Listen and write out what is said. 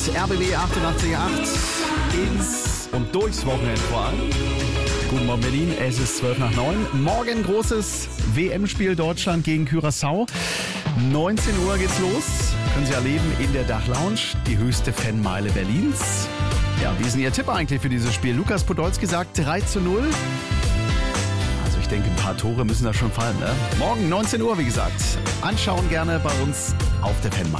RBB 88.8 ins und durchs Wochenende vor allem. Guten Morgen Berlin, es ist 8:12. Morgen großes WM-Spiel Deutschland gegen Curaçao. 19 Uhr geht's los. Können Sie erleben in der Dachlounge, die höchste Fanmeile Berlins. Ja, wie ist denn Ihr Tipp eigentlich für dieses Spiel? Lukas Podolski sagt 3:0. Also ich denke, ein paar Tore müssen da schon fallen, ne? Morgen 19 Uhr, wie gesagt. Anschauen gerne bei uns auf der Fanmeile.